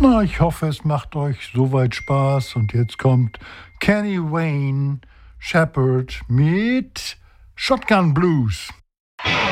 Na, ich hoffe, es macht euch soweit Spaß. Und jetzt kommt Kenny Wayne Shepherd mit Shotgun Blues.